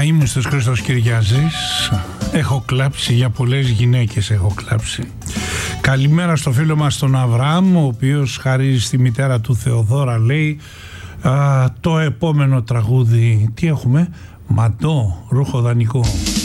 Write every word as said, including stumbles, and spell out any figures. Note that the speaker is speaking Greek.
Αείμνηστος Χρήστος Κυριάζης. Έχω κλάψει, για πολλές γυναίκες έχω κλάψει. Καλημέρα στο φίλο μας τον Αβραάμ, ο οποίος χαρίζει στη μητέρα του Θεοδώρα, λέει α, το επόμενο τραγούδι. Τι έχουμε? Μαντό, ρούχο δανεικό.